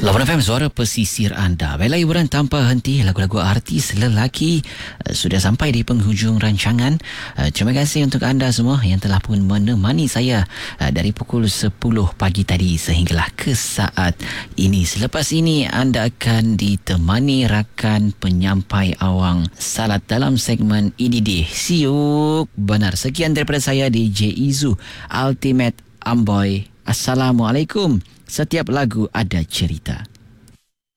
Lawan FM, suara pesisir anda. Baiklah, hiburan tanpa henti, lagu-lagu artis lelaki sudah sampai di penghujung rancangan. Terima kasih untuk anda semua yang telah pun menemani saya dari pukul 10 pagi tadi sehinggalah ke saat ini. Selepas ini anda akan ditemani rakan penyampai awang Salat dalam segmen IDD Siuk Benar. Sekian daripada saya, DJ Izu Ultimate Amboy. Assalamualaikum. Setiap lagu ada cerita.